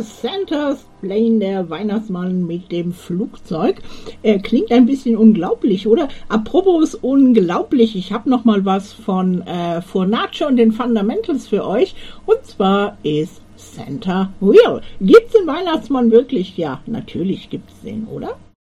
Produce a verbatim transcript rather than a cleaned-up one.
Santa's Plane, der Weihnachtsmann mit dem Flugzeug. Er klingt ein bisschen unglaublich, oder? Apropos unglaublich, ich habe noch mal was von äh, Fornace und den Fundamentals für euch. Und zwar ist Santa real. Gibt's den Weihnachtsmann wirklich? Ja, natürlich gibt's den, oder?